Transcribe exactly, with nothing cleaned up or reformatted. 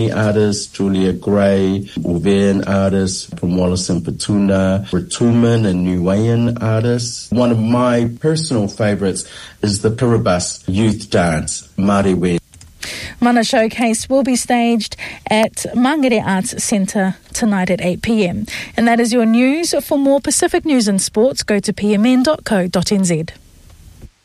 artist, Julia Gray, Uvean artist from Wallace and Petuna, Rituman and Niuean artists. One of my personal favourites is the Kiribati youth dance, Mariwe. Mana Showcase will be staged at Mangere Arts Centre tonight at eight p.m. And that is your news. For more Pacific news and sports, go to p m n dot co dot n z.